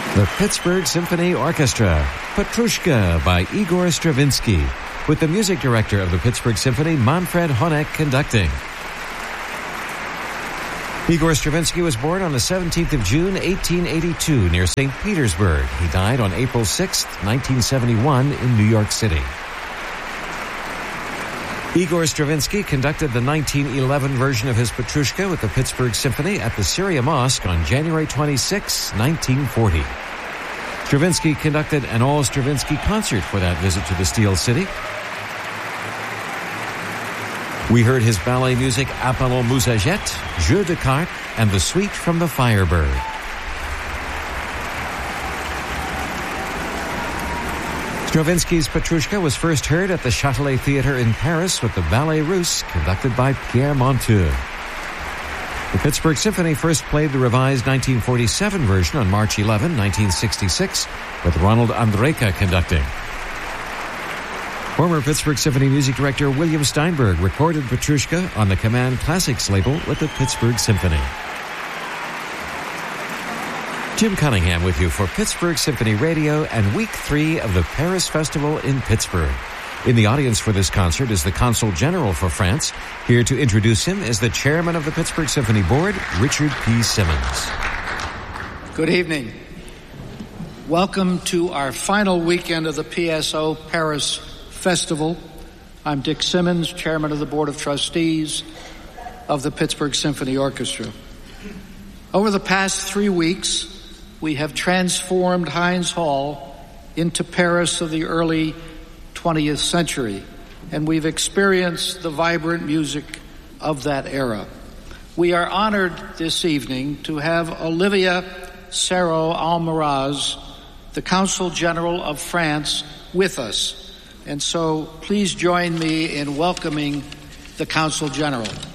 The Pittsburgh Symphony Orchestra, Petrushka by Igor Stravinsky, with the music director of the Pittsburgh Symphony, Manfred Honeck, conducting. Igor Stravinsky was born on the 17th of June, 1882, near St. Petersburg. He died on April 6, 1971, in New York City. Igor Stravinsky conducted the 1911 version of his Petrushka with the Pittsburgh Symphony at the Syria Mosque on January 26, 1940. Stravinsky conducted an all-Stravinsky concert for that visit to the Steel City. We heard his ballet music Apollon Musaget, Jeu de Cartes, and the Suite from the Firebird. Stravinsky's Petrushka was first heard at the Châtelet Theatre in Paris with the Ballet Russe, conducted by Pierre Monteux. The Pittsburgh Symphony first played the revised 1947 version on March 11, 1966, with Ronald Andrejka conducting. Former Pittsburgh Symphony music director William Steinberg recorded Petrushka on the Command Classics label with the Pittsburgh Symphony. Jim Cunningham with you for Pittsburgh Symphony Radio and Week 3 of the Paris Festival in Pittsburgh. In the audience for this concert is the Consul General for France. Here to introduce him is the chairman of the Pittsburgh Symphony Board, Richard P. Simmons. Good evening. Welcome to our final weekend of the PSO Paris Festival. I'm Dick Simmons, chairman of the Board of Trustees of the Pittsburgh Symphony Orchestra. Over the past 3 weeks, we have transformed Heinz Hall into Paris of the early 20th century, and we've experienced the vibrant music of that era. We are honored this evening to have Olivier Serrault-Almaraz, the Consul General of France, with us. And so please join me in welcoming the Consul General.